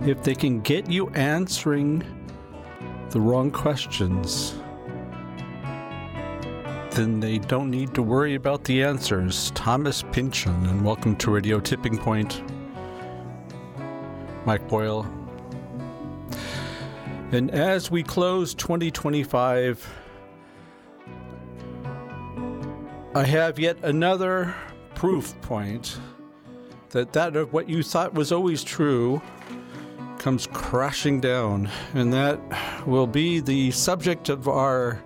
if they can get you answering the wrong questions, then they don't need to worry about the answers. Thomas Pynchon, and welcome to Radio Tipping Point. Mike Boyle. And as we close 2025, I have yet another proof point that of what you thought was always true comes crashing down. And that will be the subject of our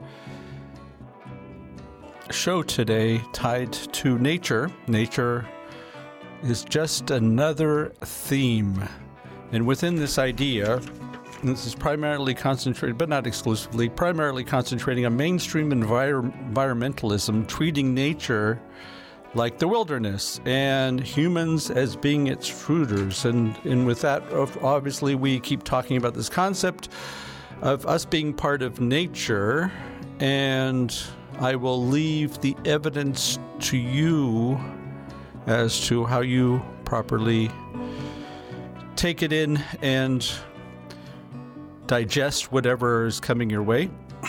show today, tied to nature. Nature is just another theme. And within this idea, this is primarily concentrated, but not exclusively, primarily concentrating on mainstream environmentalism, treating nature like the wilderness and humans as being its fruiters. And with that, obviously, we keep talking about this concept of us being part of nature, and I will leave the evidence to you as to how you properly take it in and digest whatever is coming your way.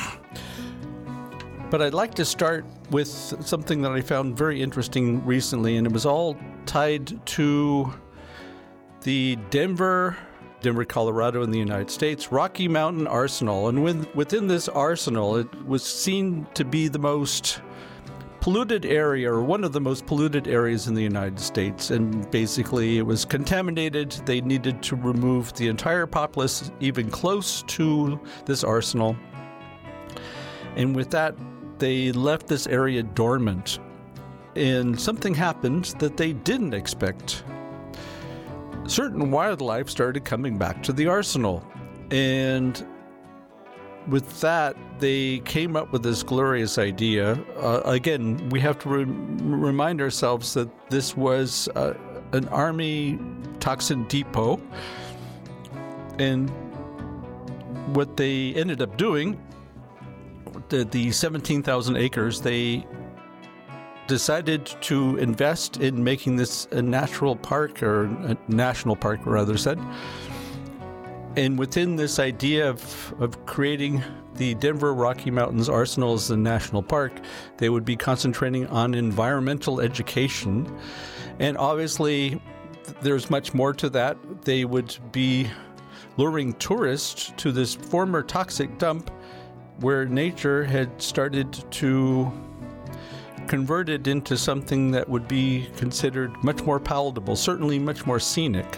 But I'd like to start with something that I found very interesting recently, and it was all tied to the Denver, Colorado in the United States, Rocky Mountain Arsenal. And within this arsenal, it was seen to be the most polluted area, or one of the most polluted areas in the United States. And basically, it was contaminated. They needed to remove the entire populace even close to this arsenal. And with that, they left this area dormant. And something happened that they didn't expect. Certain wildlife started coming back to the arsenal. And with that, they came up with this glorious idea. Again, we have to remind ourselves that this was an army toxin depot. And what they ended up doing, the 17,000 acres, they decided to invest in making this a natural park, or a national park, rather said. And within this idea of creating the Denver Rocky Mountains Arsenal as a national park, they would be concentrating on environmental education. And obviously, there's much more to that. They would be luring tourists to this former toxic dump where nature had started to convert it into something that would be considered much more palatable, certainly much more scenic.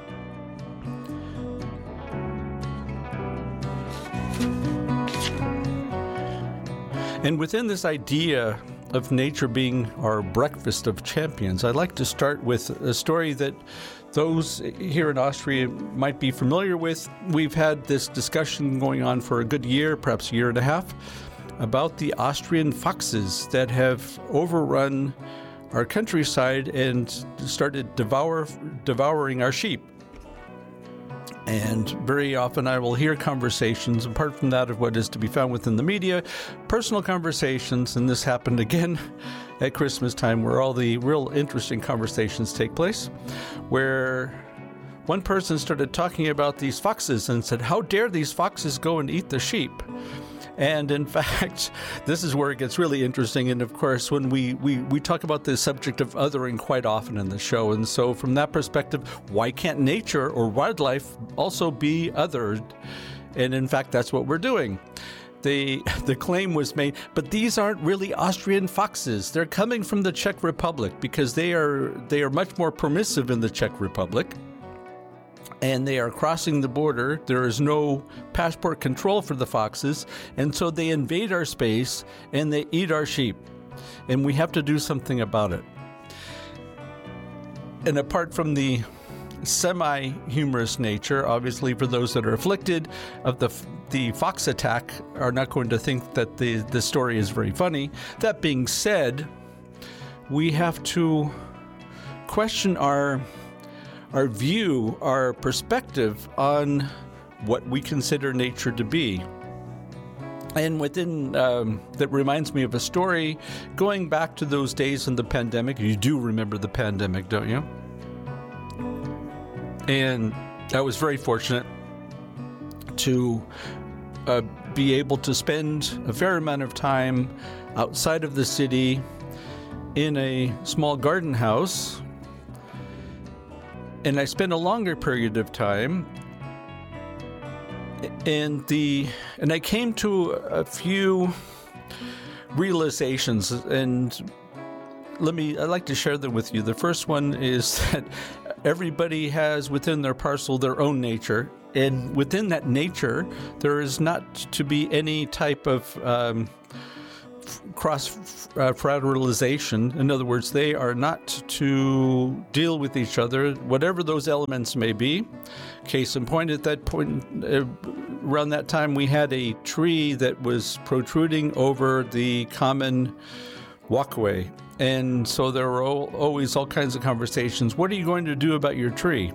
And within this idea of nature being our breakfast of champions, I'd like to start with a story that those here in Austria might be familiar with. We've had this discussion going on for a good year, perhaps a year and a half, about the Austrian foxes that have overrun our countryside and started devouring our sheep. And very often I will hear conversations, apart from that of what is to be found within the media, personal conversations, and this happened again at Christmas time, where all the real interesting conversations take place, where one person started talking about these foxes and said, how dare these foxes go and eat the sheep? And in fact, this is where it gets really interesting. And of course, when we talk about the subject of othering quite often in the show. And so from that perspective, why can't nature or wildlife also be othered? And in fact, that's what we're doing. The claim was made, but these aren't really Austrian foxes. They're coming from the Czech Republic, because they are much more permissive in the Czech Republic. And they are crossing the border. There is no passport control for the foxes. And so they invade our space and they eat our sheep. And we have to do something about it. And apart from the semi-humorous nature, obviously for those that are afflicted of the fox attack are not going to think that the story is very funny. That being said, we have to question our view, our perspective on what we consider nature to be. And within, that reminds me of a story going back to those days in the pandemic. You do remember the pandemic, don't you? And I was very fortunate to be able to spend a fair amount of time outside of the city in a small garden house, and I spent a longer period of time, and I came to a few realizations, and I'd like to share them with you. The first one is that everybody has within their parcel their own nature, and within that nature, there is not to be any type of cross-fertilization. In other words, they are not to deal with each other, whatever those elements may be. Case in point, at that point, around that time, we had a tree that was protruding over the common walkway. And so there were always all kinds of conversations. What are you going to do about your tree?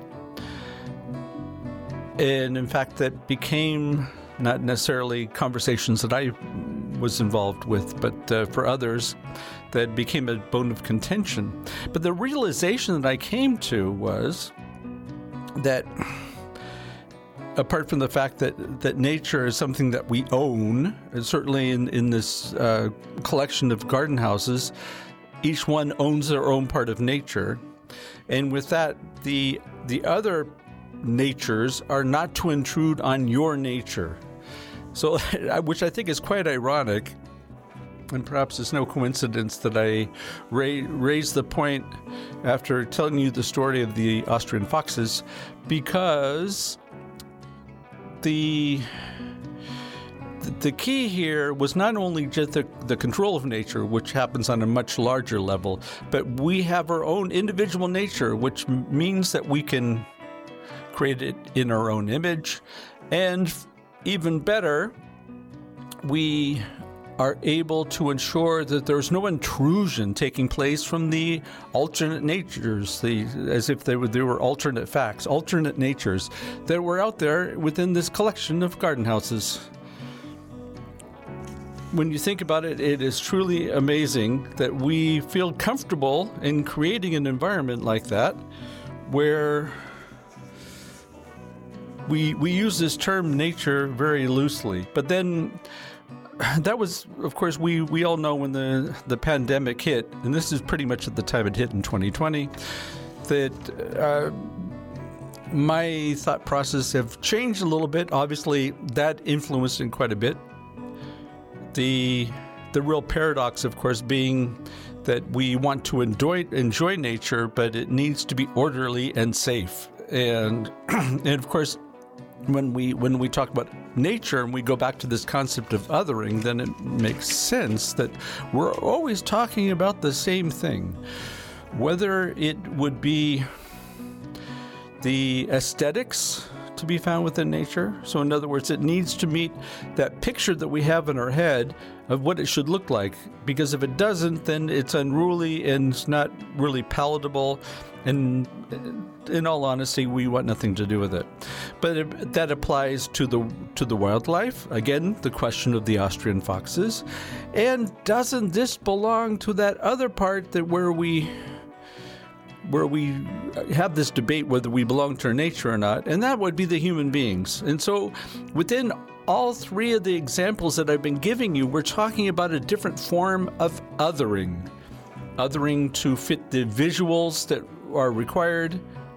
And in fact, that became not necessarily conversations that I was involved with, but for others, that became a bone of contention. But the realization that I came to was that apart from the fact that nature is something that we own, and certainly in this collection of garden houses, each one owns their own part of nature. And with that, the other natures are not to intrude on your nature. So, which I think is quite ironic, and perhaps it's no coincidence that I raised the point after telling you the story of the Austrian foxes, because the key here was not only just the control of nature, which happens on a much larger level, but we have our own individual nature, which means that we can create it in our own image, and even better, we are able to ensure that there's no intrusion taking place from the alternate natures, as if they were alternate facts, alternate natures that were out there within this collection of garden houses. When you think about it, it is truly amazing that we feel comfortable in creating an environment like that, where we use this term nature very loosely. But then that was, of course, we all know when the pandemic hit, and this is pretty much at the time it hit in 2020, that my thought process have changed a little bit. Obviously, that influenced it quite a bit. The real paradox, of course, being that we want to enjoy nature, but it needs to be orderly and safe. And of course, when we talk about nature and we go back to this concept of othering, then it makes sense that we're always talking about the same thing. Whether it would be the aesthetics to be found within nature. So in other words, it needs to meet that picture that we have in our head of what it should look like. Because if it doesn't, then it's unruly and it's not really palatable. And in all honesty, we want nothing to do with it. But that applies to the wildlife. Again, the question of the Austrian foxes. And doesn't this belong to that other part that where we have this debate whether we belong to our nature or not, and that would be the human beings. And so within all three of the examples that I've been giving you, we're talking about a different form of othering. Othering to fit the visuals that are required.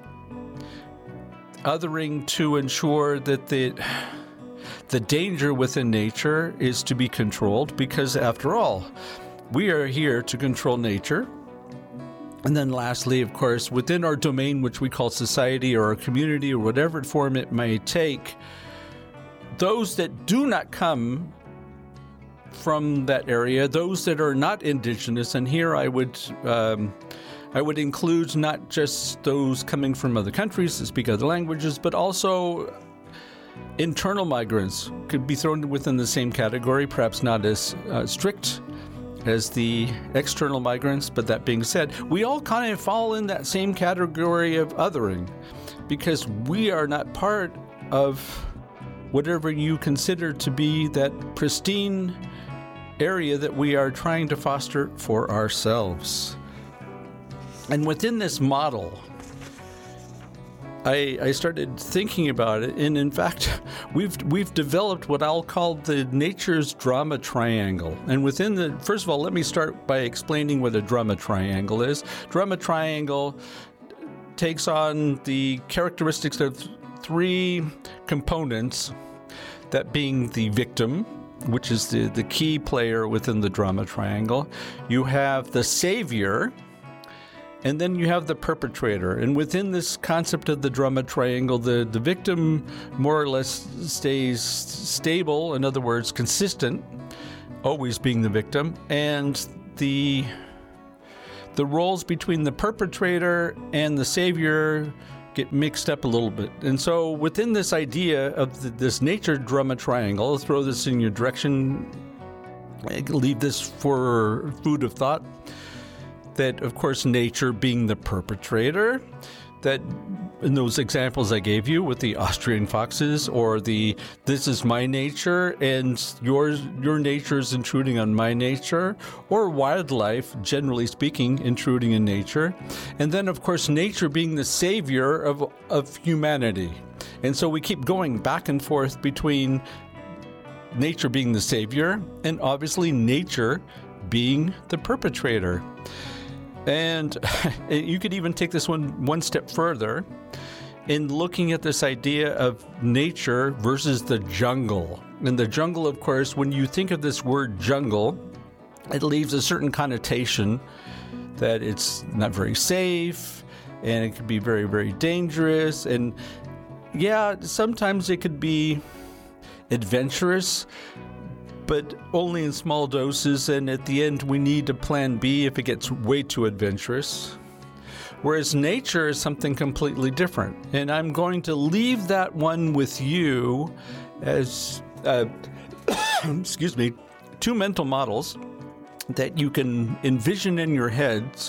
Othering to ensure that the danger within nature is to be controlled, because after all, we are here to control nature. And then lastly, of course, within our domain, which we call society or our community or whatever form it may take, those that do not come from that area, those that are not indigenous, and here I would include not just those coming from other countries that speak other languages, but also internal migrants could be thrown within the same category, perhaps not as strict as the external migrants. But that being said, we all kind of fall in that same category of othering, because we are not part of whatever you consider to be that pristine area that we are trying to foster for ourselves. And within this model, I started thinking about it, and in fact, we've developed what I'll call the nature's drama triangle. And within first of all, let me start by explaining what a drama triangle is. Drama triangle takes on the characteristics of three components, that being the victim, which is the key player within the drama triangle. You have the savior, and then you have the perpetrator. And within this concept of the drama triangle, the victim more or less stays stable, in other words, consistent, always being the victim, and the roles between the perpetrator and the savior get mixed up a little bit. And so within this idea of this nature drama triangle, I'll throw this in your direction, leave this for food of thought, that of course nature being the perpetrator, that in those examples I gave you with the Austrian foxes, or this is my nature and your nature is intruding on my nature, or wildlife, generally speaking, intruding in nature. And then of course nature being the savior of humanity. And so we keep going back and forth between nature being the savior and obviously nature being the perpetrator. And you could even take this one step further in looking at this idea of nature versus the jungle. And the jungle, of course, when you think of this word jungle, it leaves a certain connotation that it's not very safe and it could be very, very dangerous. And yeah, sometimes it could be adventurous, but only in small doses, and at the end we need a plan B if it gets way too adventurous. Whereas nature is something completely different. And I'm going to leave that one with you as, excuse me, two mental models that you can envision in your heads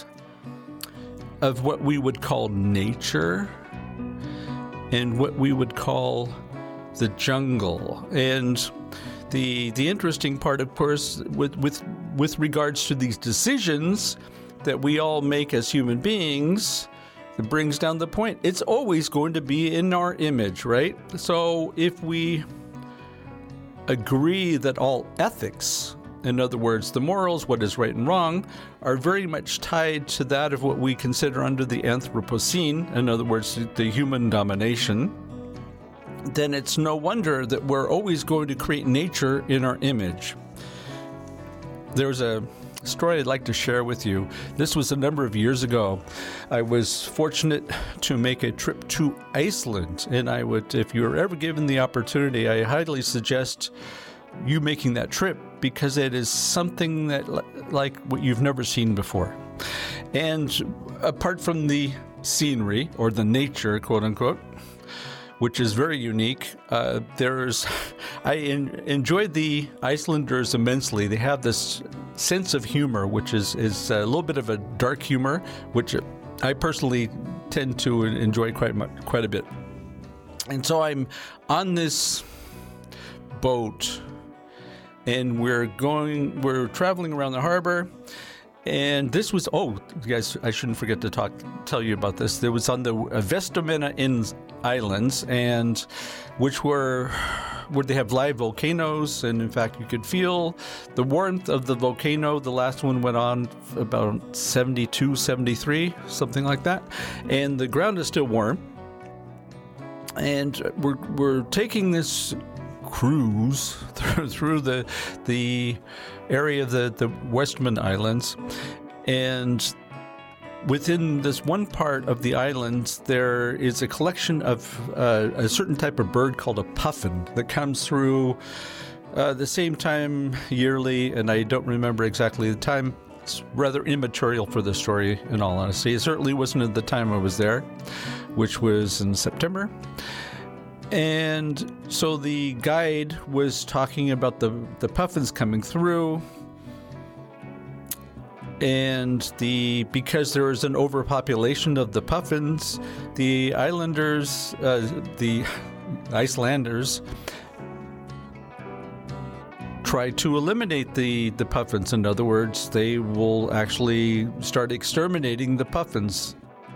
of what we would call nature and what we would call the jungle. And the interesting part, of course, with regards to these decisions that we all make as human beings, it brings down the point. It's always going to be in our image, right? So if we agree that all ethics, in other words, the morals, what is right and wrong, are very much tied to that of what we consider under the Anthropocene, in other words, the human domination, then it's no wonder that we're always going to create nature in our image. There's a story I'd like to share with you. This was a number of years ago. I was fortunate to make a trip to Iceland, and I would, if you're ever given the opportunity, I highly suggest you making that trip, because it is something that like what you've never seen before. And apart from the scenery, or the nature, quote unquote, which is very unique. I enjoyed the Icelanders immensely. They have this sense of humor, which is a little bit of a dark humor, which I personally tend to enjoy quite a bit. And so I'm on this boat, and we're traveling around the harbor. And this was, guys, I shouldn't forget to tell you about this. There was on the Vestamina Islands, and where they have live volcanoes, and in fact you could feel the warmth of the volcano. The last one went on about 72, 73, something like that, and the ground is still warm. And we're taking this cruise through the area of the Westman Islands, and within this one part of the islands, there is a collection of a certain type of bird called a puffin that comes through the same time yearly, and I don't remember exactly the time. It's rather immaterial for the story, in all honesty. It certainly wasn't at the time I was there, which was in September. And so the guide was talking about the puffins coming through, and because there is an overpopulation of the puffins, the Icelanders try to eliminate the puffins. In other words, they will actually start exterminating the puffins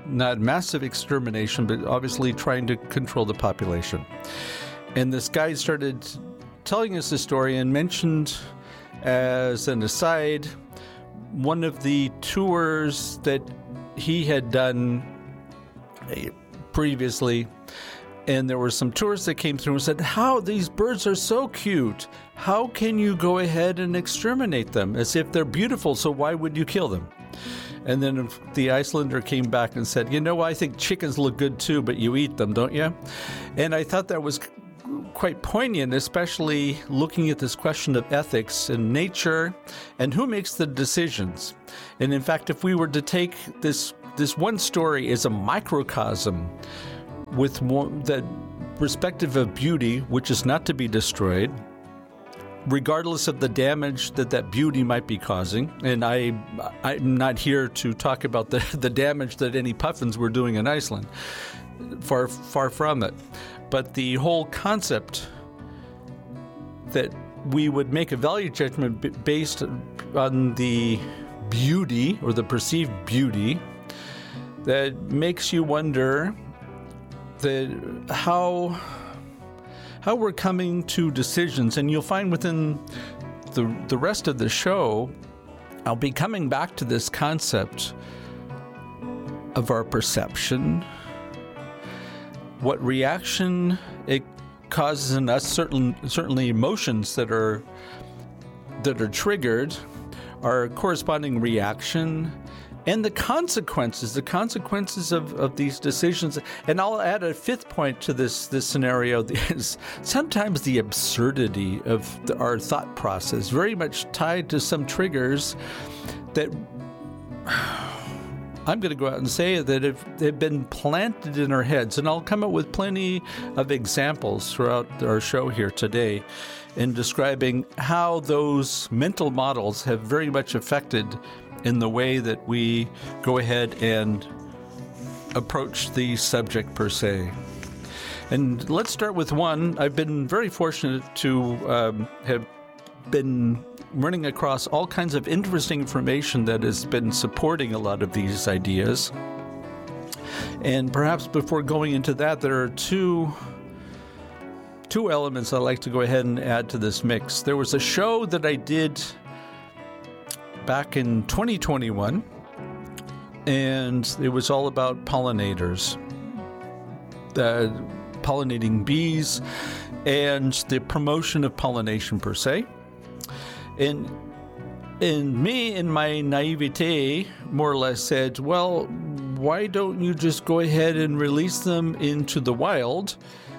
not massive extermination, but obviously trying to control the population. And this guy started telling us the story and mentioned, as an aside, one of the tours that he had done previously. And there were some tourists that came through and said, "How these birds are so cute. How can you go ahead and exterminate them? As if they're beautiful, so why would you kill them?" And then the Icelander came back and said, "I think chickens look good too, but you eat them, don't you?" And I thought that was quite poignant, especially looking at this question of ethics and nature and who makes the decisions. And in fact, if we were to take this one story as a microcosm with that perspective of beauty, which is not to be destroyed, regardless of the damage that beauty might be causing. And I'm not here to talk about the damage that any puffins were doing in Iceland. Far from it. But the whole concept that we would make a value judgment based on the beauty or the perceived beauty, that makes you wonder that how we're coming to decisions. And you'll find within the rest of the show, I'll be coming back to this concept of our perception, what reaction it causes in us, certainly emotions that are triggered, our corresponding reaction, and the consequences of these decisions. And I'll add a fifth point to this scenario is sometimes the absurdity of our thought process, very much tied to some triggers that I'm going to go out and say that have been planted in our heads. And I'll come up with plenty of examples throughout our show here today in describing how those mental models have very much affected in the way that we go ahead and approach the subject per se. And let's start with one. I've been very fortunate to have been running across all kinds of interesting information that has been supporting a lot of these ideas. And perhaps before going into that, there are two elements I'd like to go ahead and add to this mix. There was a show that I did back in 2021, and it was all about pollinators, pollinating bees, and the promotion of pollination per se. And me, in my naivete, more or less said, well, why don't you just go ahead and release them into the wild,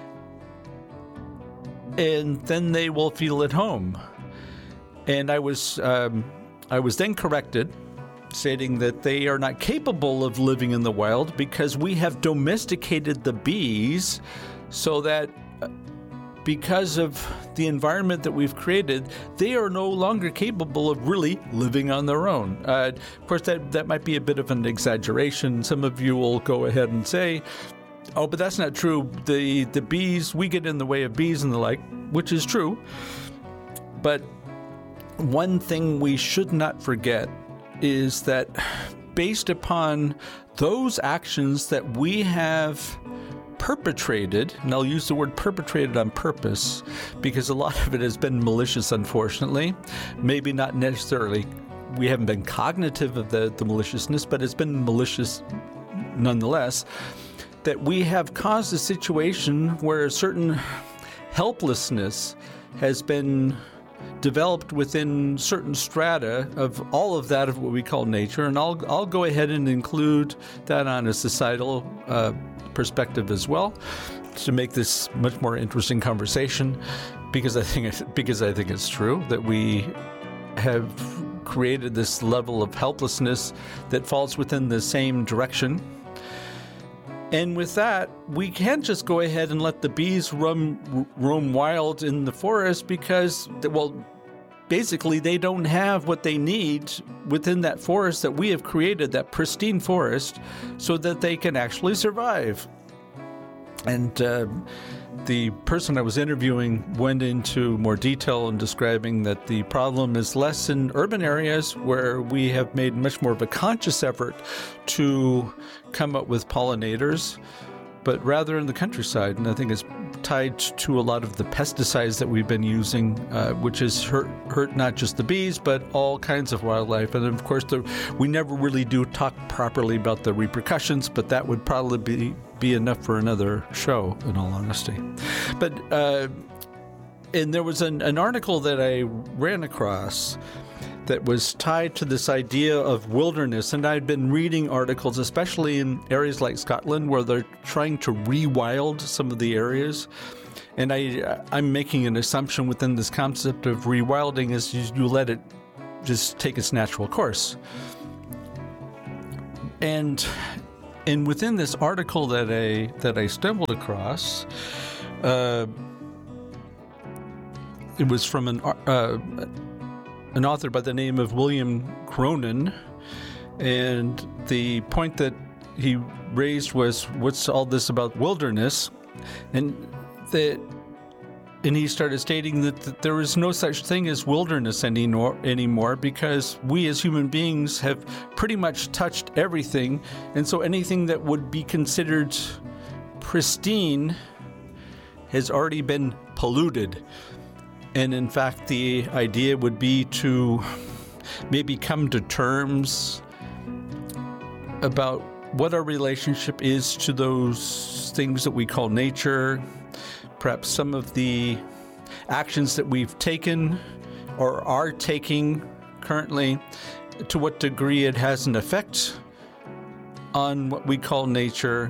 and then they will feel at home? And I was then corrected, stating that they are not capable of living in the wild because we have domesticated the bees so that because of the environment that we've created, they are no longer capable of really living on their own. Of course, that might be a bit of an exaggeration. Some of you will go ahead and say, oh, but that's not true. The bees, we get in the way of bees and the like, which is true. But one thing we should not forget is that based upon those actions that we have perpetrated, and I'll use the word perpetrated on purpose because a lot of it has been malicious, unfortunately. Maybe not necessarily, we haven't been cognitive of the maliciousness, but it's been malicious nonetheless, that we have caused a situation where a certain helplessness has been developed within certain strata of all of that of what we call nature. And I'll go ahead and include that on a societal perspective as well to make this much more interesting conversation, because I think it's true that we have created this level of helplessness that falls within the same direction. And with that, we can't just go ahead and let the bees roam wild in the forest because, well, basically they don't have what they need within that forest that we have created, that pristine forest, so that they can actually survive. And the person I was interviewing went into more detail in describing that the problem is less in urban areas where we have made much more of a conscious effort to come up with pollinators, but rather in the countryside. And I think it's tied to a lot of the pesticides that we've been using, which has hurt not just the bees, but all kinds of wildlife. And of course, we never really do talk properly about the repercussions, but that would probably be enough for another show, in all honesty. But and there was an article that I ran across that was tied to this idea of wilderness. And I'd been reading articles, especially in areas like Scotland, where they're trying to rewild some of the areas. And I'm making an assumption within this concept of rewilding is you let it just take its natural course. And within this article that I stumbled across, it was from an author by the name of William Cronin, and the point that he raised was, what's all this about wilderness? And he started stating that there is no such thing as wilderness anymore because we as human beings have pretty much touched everything, and so anything that would be considered pristine has already been polluted. And in fact, the idea would be to maybe come to terms about what our relationship is to those things that we call nature, perhaps some of the actions that we've taken or are taking currently, to what degree it has an effect on what we call nature,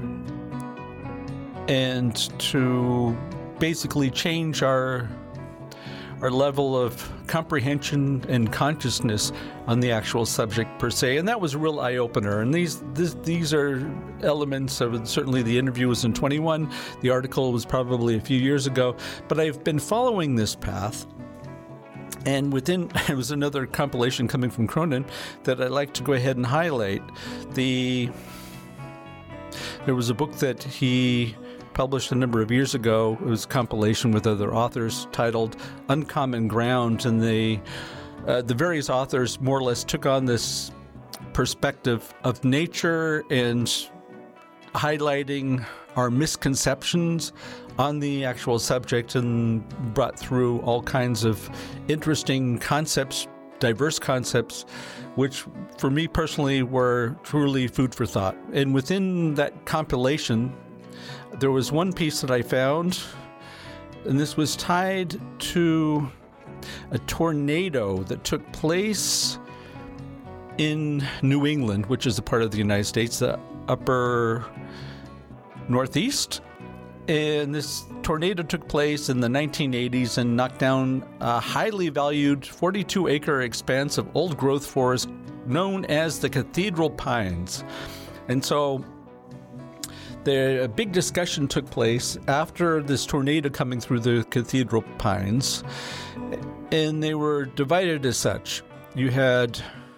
and to basically change our level of comprehension and consciousness on the actual subject per se. And that was a real eye-opener. And these are elements of, certainly the interview was in 21, the article was probably a few years ago, but I've been following this path. And it was another compilation coming from Cronin that I'd like to go ahead and highlight. There was a book that he published a number of years ago. It was a compilation with other authors titled Uncommon Ground, and the various authors more or less took on this perspective of nature and highlighting our misconceptions on the actual subject, and brought through all kinds of interesting concepts, diverse concepts, which for me personally were truly food for thought. And within that compilation, there was one piece that I found, and this was tied to a tornado that took place in New England, which is a part of the United States, the upper northeast. And this tornado took place in the 1980s and knocked down a highly valued 42-acre expanse of old-growth forest known as the Cathedral Pines. And so a big discussion took place after this tornado coming through the Cathedral Pines, and they were divided as such. You had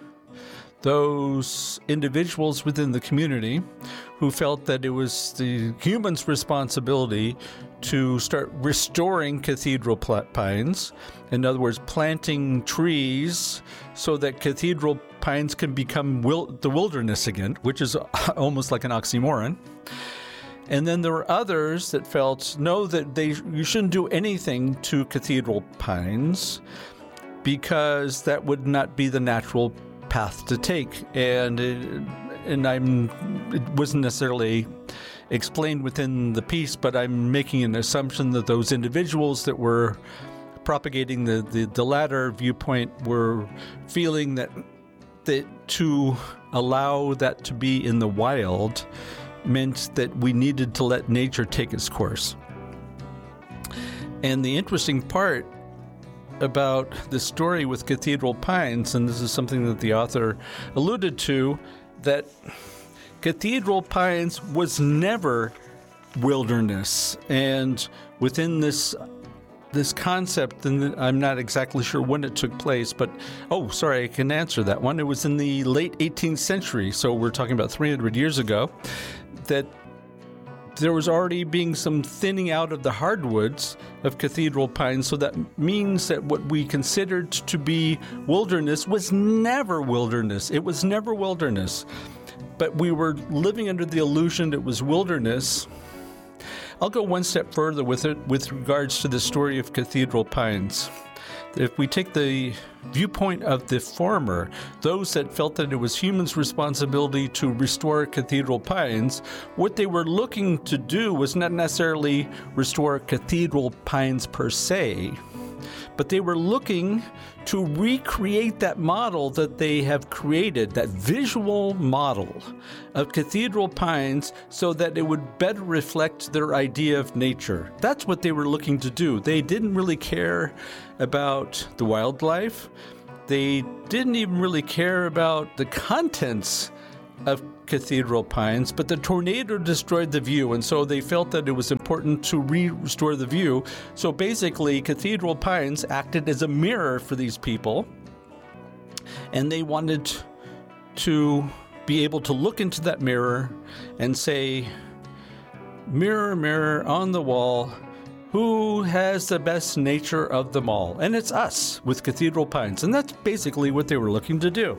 those individuals within the community who felt that it was the humans' responsibility to start restoring cathedral pines. In other words, planting trees so that cathedral pines can become the wilderness again, which is almost like an oxymoron. And then there were others that felt, no, that you shouldn't do anything to cathedral pines because that would not be the natural path to take. And it wasn't necessarily explained within the piece, but I'm making an assumption that those individuals that were propagating the latter viewpoint were feeling that to allow that to be in the wild meant that we needed to let nature take its course. And the interesting part about the story with Cathedral Pines, and this is something that the author alluded to, that Cathedral Pines was never wilderness. And within this concept, and I'm not exactly sure when it took place, but, I can answer that one. It was in the late 18th century, so we're talking about 300 years ago, that there was already being some thinning out of the hardwoods of cathedral pines, so that means that what we considered to be wilderness was never wilderness. It was never wilderness. But we were living under the illusion it was wilderness. I'll go one step further with it with regards to the story of cathedral pines. If we take the viewpoint of the former, those that felt that it was humans' responsibility to restore cathedral pines, what they were looking to do was not necessarily restore cathedral pines per se, but they were looking to recreate that model that they have created, that visual model of cathedral pines, so that it would better reflect their idea of nature. That's what they were looking to do. They didn't really care about the wildlife. They didn't even really care about the contents of cathedral pines, but the tornado destroyed the view, and so they felt that it was important to restore the view. So basically, cathedral pines acted as a mirror for these people, and they wanted to be able to look into that mirror and say, "Mirror, mirror on the wall, who has the best nature of them all?" And it's us with cathedral pines, and that's basically what they were looking to do.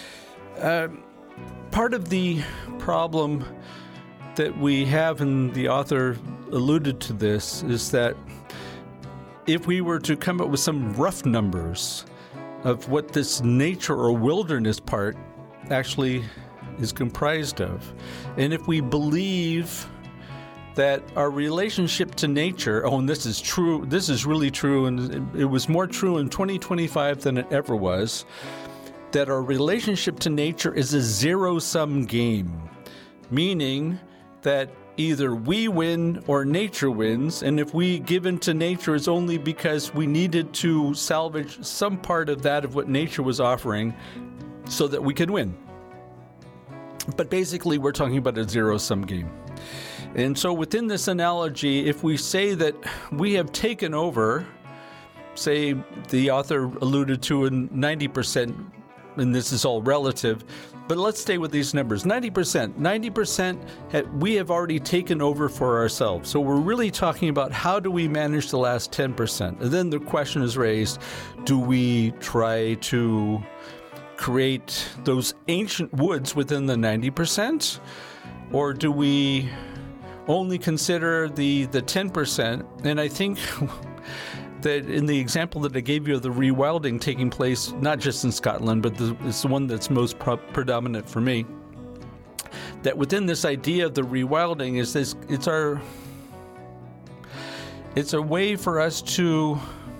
Part of the problem that we have, and the author alluded to this, is that if we were to come up with some rough numbers of what this nature or wilderness part actually is comprised of, and if we believe that our relationship to nature, and this is true, this is really true, and it was more true in 2025 than it ever was, that our relationship to nature is a zero-sum game, meaning that either we win or nature wins, and if we give in to nature, it's only because we needed to salvage some part of that of what nature was offering so that we could win. But basically, we're talking about a zero-sum game. And so within this analogy, if we say that we have taken over, say the author alluded to a 90%, and this is all relative, but let's stay with these numbers. 90% we have already taken over for ourselves. So we're really talking about how do we manage the last 10%? And then the question is raised, do we try to create those ancient woods within the 90%? Or do we only consider the 10%? And I think that in the example that I gave you of the rewilding taking place, not just in Scotland, but it's the one that's most predominant for me, that within this idea of the rewilding is this, it's a way for us to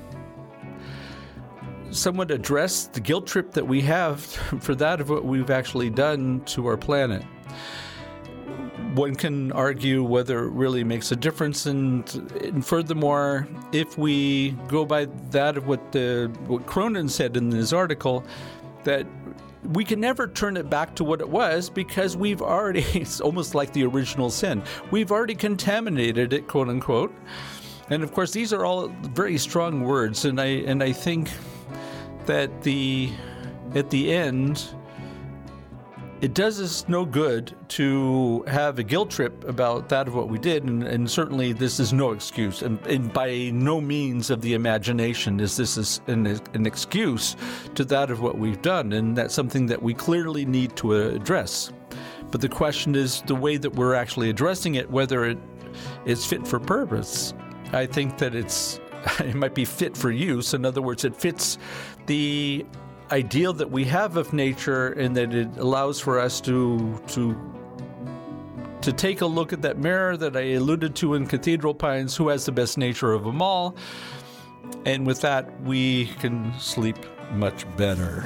somewhat address the guilt trip that we have for that of what we've actually done to our planet. One can argue whether it really makes a difference, and furthermore, if we go by that of what Cronin said in his article, that we can never turn it back to what it was because we've already, it's almost like the original sin, we've already contaminated it, quote unquote. And of course, these are all very strong words, and I think that at the end, it does us no good to have a guilt trip about that of what we did, and certainly this is no excuse, and by no means of the imagination is this an excuse to that of what we've done, and that's something that we clearly need to address. But the question is the way that we're actually addressing it, whether it is fit for purpose. I think that it might be fit for use. In other words, it fits the ideal that we have of nature, and that it allows for us to take a look at that mirror that I alluded to in Cathedral Pines, who has the best nature of them all, and with that we can sleep much better.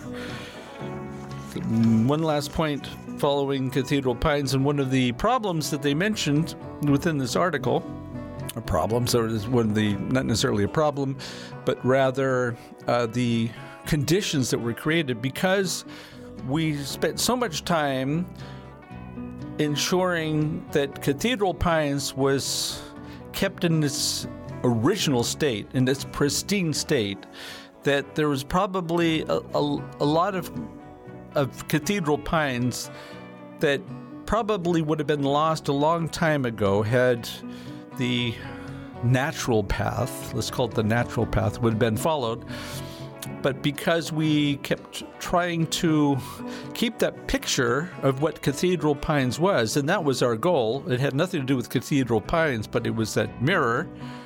One last point following Cathedral Pines, and one of the problems that they mentioned within this article, or problems, or one of the, not necessarily a problem, but rather the conditions that were created because we spent so much time ensuring that Cathedral Pines was kept in its original state, in its pristine state, that there was probably a lot of Cathedral Pines that probably would have been lost a long time ago had the natural path, let's call it the natural path, would have been followed. But because we kept trying to keep that picture of what Cathedral Pines was, and that was our goal, it had nothing to do with Cathedral Pines, but it was that mirror,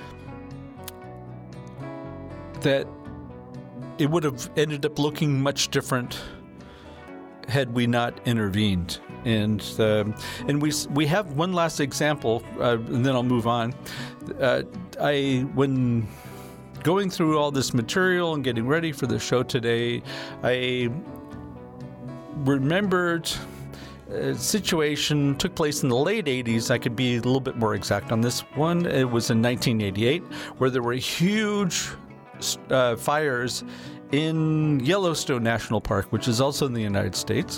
that it would have ended up looking much different had we not intervened. And we have one last example, and then I'll move on. When going through all this material and getting ready for the show today, I remembered a situation took place in the late 80s. I could be a little bit more exact on this one. It was in 1988, where there were huge fires in Yellowstone National Park, which is also in the United States.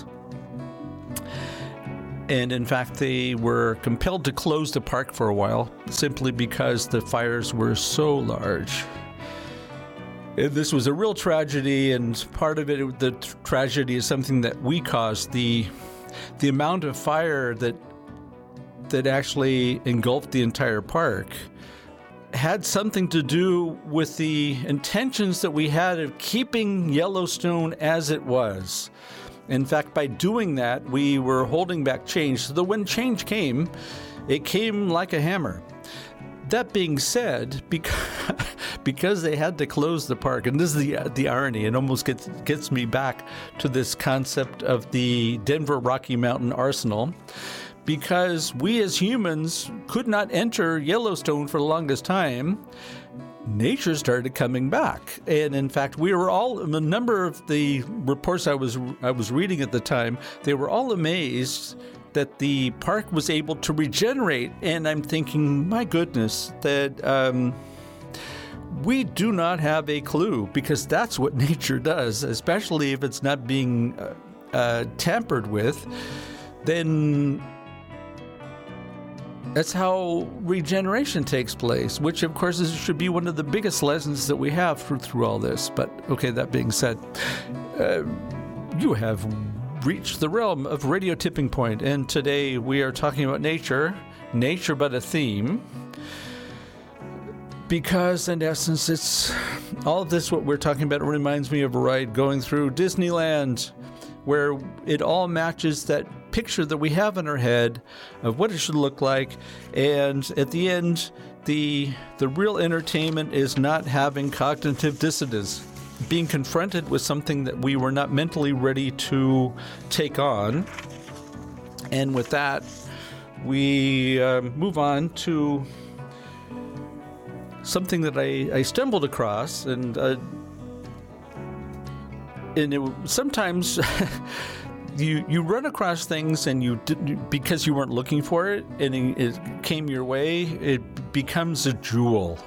And in fact, they were compelled to close the park for a while simply because the fires were so large. This was a real tragedy, and part of it, the tragedy is something that we caused. The amount of fire that actually engulfed the entire park had something to do with the intentions that we had of keeping Yellowstone as it was. In fact, by doing that, we were holding back change, so that when change came, it came like a hammer. That being said, because they had to close the park, and this is the irony, it almost gets me back to this concept of the Denver Rocky Mountain Arsenal, because we as humans could not enter Yellowstone for the longest time, nature started coming back. And in fact, we were all, a number of the reports I was reading at the time, they were all amazed that the park was able to regenerate. And I'm thinking, my goodness, that we do not have a clue, because that's what nature does, especially if it's not being tampered with. Then that's how regeneration takes place, which of course should be one of the biggest lessons that we have through all this. But okay, that being said, you have reached the realm of Radio Tipping Point, and today we are talking about nature but a theme, because in essence it's all of this, what we're talking about, reminds me of a ride going through Disneyland, where it all matches that picture that we have in our head of what it should look like. And at the end, the real entertainment is not having cognitive dissonance, being confronted with something that we were not mentally ready to take on. And with that, we move on to something that I stumbled across, and sometimes you run across things and because you weren't looking for it and it came your way, it becomes a jewel.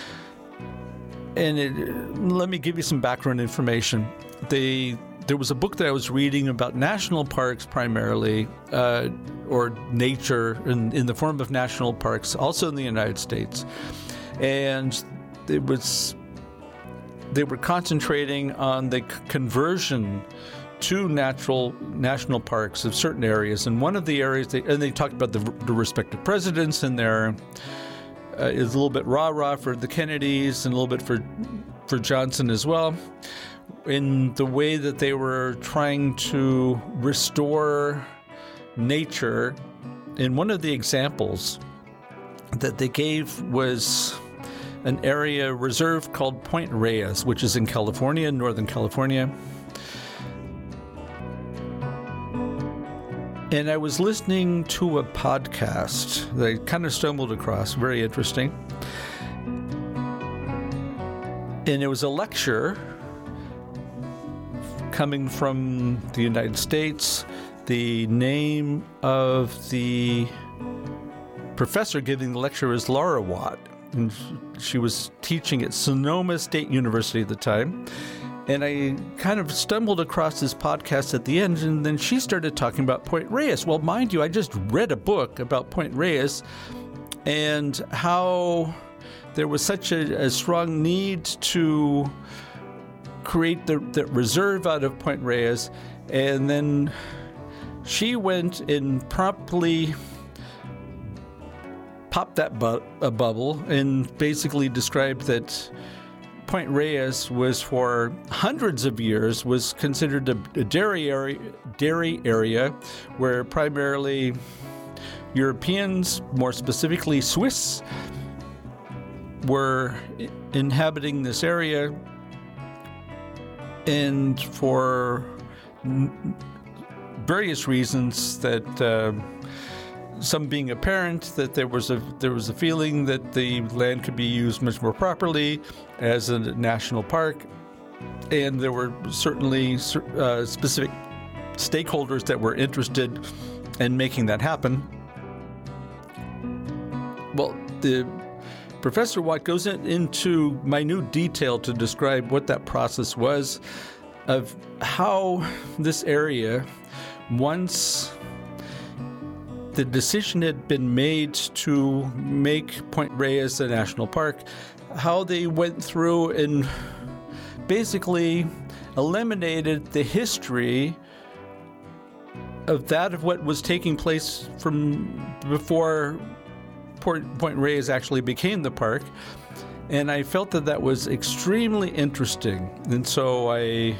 And let me give you some background information. There was a book that I was reading about national parks primarily, or nature in the form of national parks, also in the United States. And they were concentrating on the conversion to national parks of certain areas. And one of the areas, they talked about the respective presidents, and there is a little bit rah-rah for the Kennedys and a little bit for Johnson as well, in the way that they were trying to restore nature. And one of the examples that they gave was an area reserve called Point Reyes, which is in California, Northern California. And I was listening to a podcast that I kind of stumbled across, very interesting. And it was a lecture coming from the United States. The name of the professor giving the lecture is Laura Watt, and she was teaching at Sonoma State University at the time. And I kind of stumbled across this podcast at the end, and then she started talking about Point Reyes. Well, mind you, I just read a book about Point Reyes and how there was such a strong need to create the reserve out of Point Reyes. And then she went and promptly popped that a bubble and basically described that Point Reyes was for hundreds of years was considered a dairy area where primarily Europeans, more specifically Swiss, were inhabiting this area, and for various reasons that some being apparent, that there was a feeling that the land could be used much more properly as a national park, and there were certainly specific stakeholders that were interested in making that happen. Well, the Professor Watt goes into minute detail to describe what that process was, of how this area, once the decision had been made to make Point Reyes a national park, how they went through and basically eliminated the history of what was taking place from before Point Reyes actually became the park. And I felt that was extremely interesting. And so I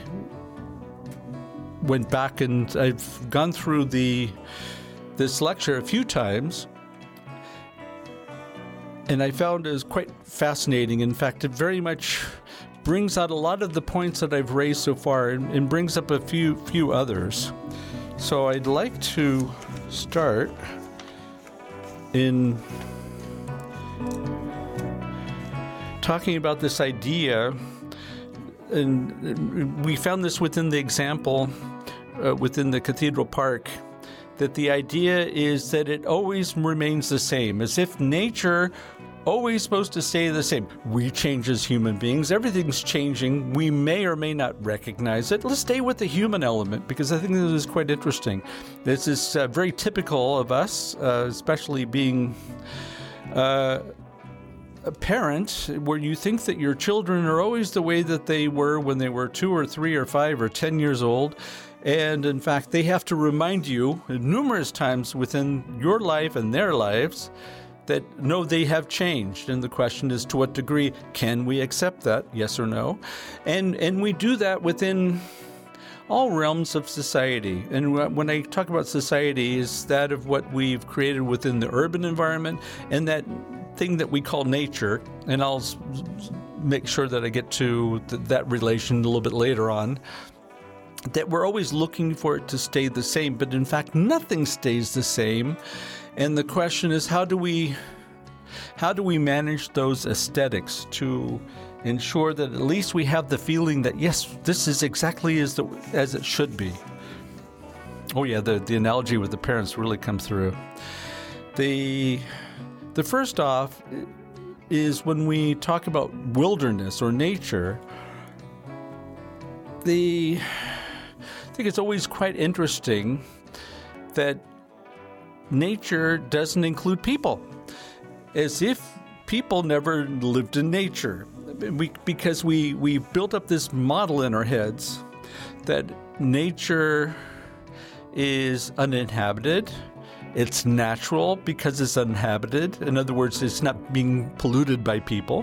went back, and I've gone through this lecture a few times, and I found it was quite fascinating. In fact, it very much brings out a lot of the points that I've raised so far, and brings up a few others. So I'd like to start in talking about this idea, and we found this within the example within the Cathedral Park, that the idea is that it always remains the same, as if nature always supposed to stay the same. We change as human beings. Everything's changing. We may or may not recognize it. Let's stay with the human element, because I think this is quite interesting. This is very typical of us, especially being a parent, where you think that your children are always the way that they were when they were 2 or 3 or 5 or 10 years old. And in fact, they have to remind you numerous times within your life and their lives that no, they have changed. And the question is, to what degree can we accept that? Yes or no? And we do that within all realms of society. And when I talk about society, is that of what we've created within the urban environment and that thing that we call nature. And I'll make sure that I get to that relation a little bit later on. That we're always looking for it to stay the same, but in fact, nothing stays the same. And the question is, how do we manage those aesthetics to ensure that at least we have the feeling that, yes, this is exactly as it should be. Oh yeah, the analogy with the parents really comes through. The first off is when we talk about wilderness or nature, I think it's always quite interesting that nature doesn't include people, as if people never lived in nature. Because we built up this model in our heads that nature is uninhabited. It's natural because it's uninhabited. In other words, it's not being polluted by people.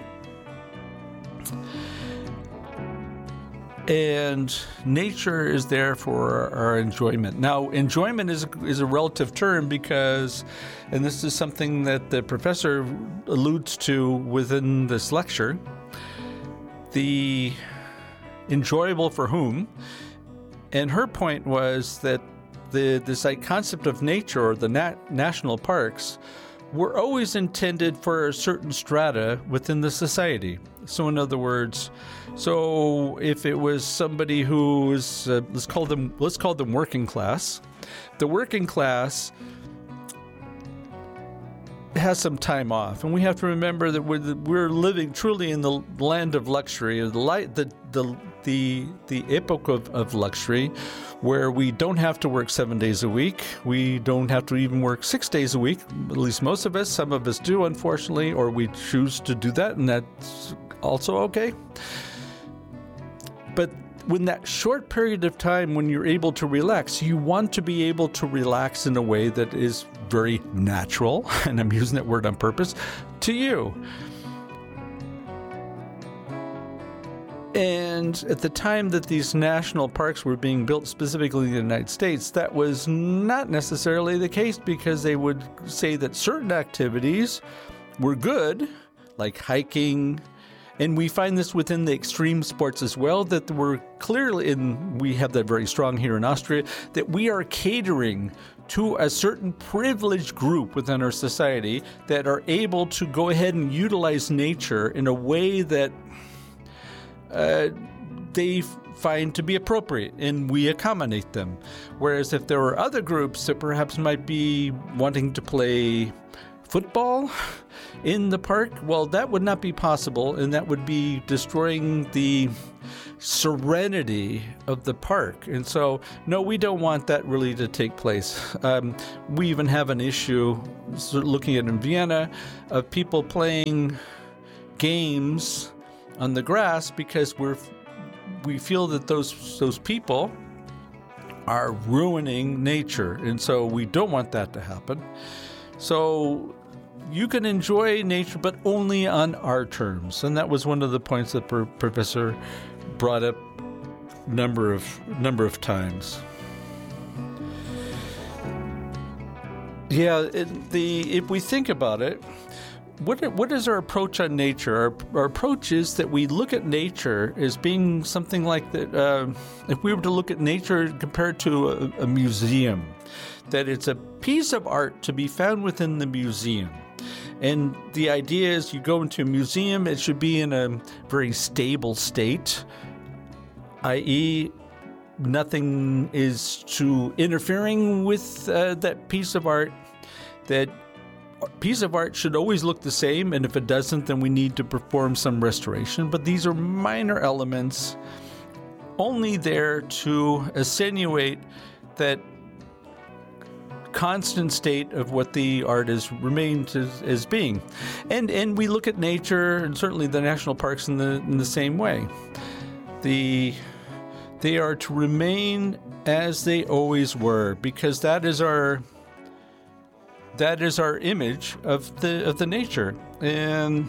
And nature is there for our enjoyment. Now, enjoyment is a relative term because, and this is something that the professor alludes to within this lecture, the enjoyable for whom. And her point was that this concept of nature, or the national parks, were always intended for a certain strata within the society. So in other words, so if it was somebody who is, let's call them working class, the working class has some time off, and we have to remember that we're living truly in the land of luxury, the epoch of luxury, where we don't have to work 7 days a week. We don't have to even work 6 days a week, at least most of us. Some of us do, unfortunately, or we choose to do that, and that's also okay. But when that short period of time when you're able to relax, you want to be able to relax in a way that is very natural, and I'm using that word on purpose, to you. And at the time that these national parks were being built, specifically in the United States, that was not necessarily the case, because they would say that certain activities were good, like hiking, and we find this within the extreme sports as well, that we're clearly, and we have that very strong here in Austria, that we are catering to a certain privileged group within our society that are able to go ahead and utilize nature in a way that they find to be appropriate, and we accommodate them. Whereas if there were other groups that perhaps might be wanting to play football in the park, well, that would not be possible, and that would be destroying the serenity of the park. And so, no, we don't want that really to take place. We even have an issue, looking at in Vienna, of people playing games on the grass because we feel that those people are ruining nature, and so we don't want that to happen. So you can enjoy nature, but only on our terms, and that was one of the points that Professor brought up number of times. Yeah, if we think about it, what is our approach on nature? Our approach is that we look at nature as being something like that. If we were to look at nature compared to a museum, that it's a piece of art to be found within the museum. And the idea is you go into a museum, it should be in a very stable state, i.e., nothing is interfering with that piece of art. That piece of art should always look the same, and if it doesn't, then we need to perform some restoration. But these are minor elements, only there to attenuate that constant state of what the art has remained as being. And we look at nature, and certainly the national parks in the same way. They are to remain as they always were, because that is our image of the nature. And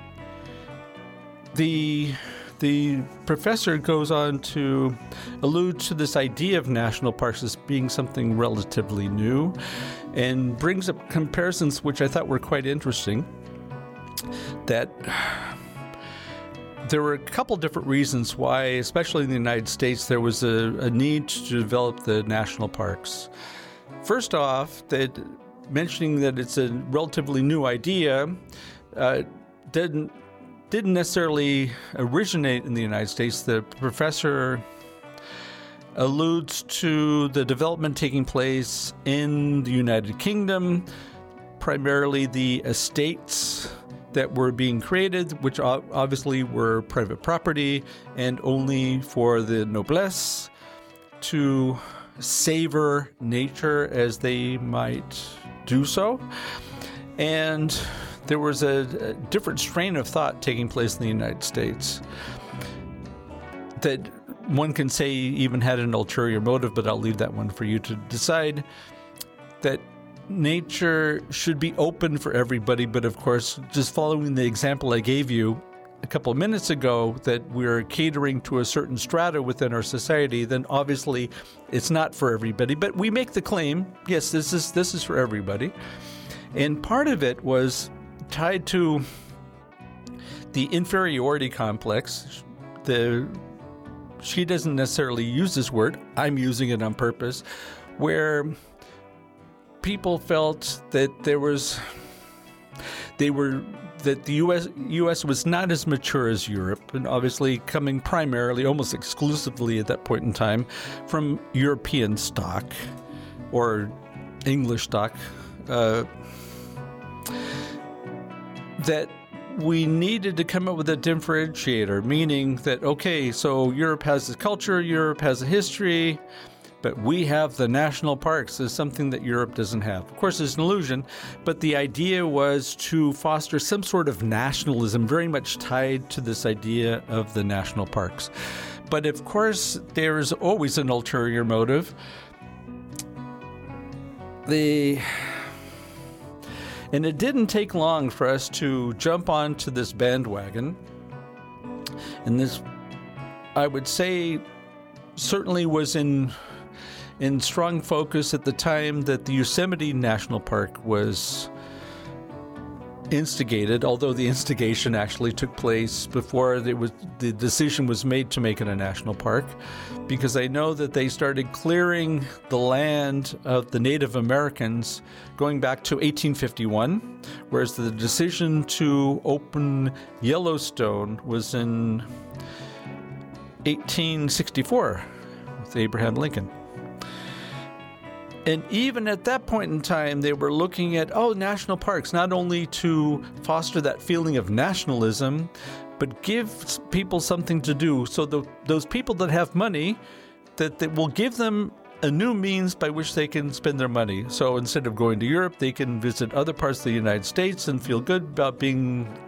the professor goes on to allude to this idea of national parks as being something relatively new, and brings up comparisons which I thought were quite interesting, that there were a couple different reasons why, especially in the United States, there was a need to develop the national parks. First off, that mentioning that it's a relatively new idea didn't necessarily originate in the United States. The professor alludes to the development taking place in the United Kingdom, primarily the estates that were being created, which obviously were private property and only for the noblesse to savor nature as they might do so. And there was a different strain of thought taking place in the United States that one can say even had an ulterior motive, but I'll leave that one for you to decide, that nature should be open for everybody. But of course, just following the example I gave you a couple of minutes ago, that we're catering to a certain strata within our society, then obviously it's not for everybody. But we make the claim, yes, this is for everybody. And part of it was tied to the inferiority complex. She doesn't necessarily use this word, I'm using it on purpose, where people felt that that the U.S. was not as mature as Europe, and obviously coming primarily, almost exclusively at that point in time, from European stock or English stock, that we needed to come up with a differentiator, meaning that, okay, so Europe has a culture, Europe has a history, but we have the national parks as something that Europe doesn't have. Of course, it's an illusion, but the idea was to foster some sort of nationalism very much tied to this idea of the national parks. But of course, there's always an ulterior motive. And it didn't take long for us to jump onto this bandwagon. And this, I would say, certainly was in strong focus at the time that the Yosemite National Park was instigated, although the instigation actually took place before the decision was made to make it a national park, because I know that they started clearing the land of the Native Americans going back to 1851, whereas the decision to open Yellowstone was in 1864 with Abraham Lincoln. And even at that point in time, they were looking at, national parks, not only to foster that feeling of nationalism, but give people something to do. So those people that have money, that will give them a new means by which they can spend their money. So instead of going to Europe, they can visit other parts of the United States and feel good about being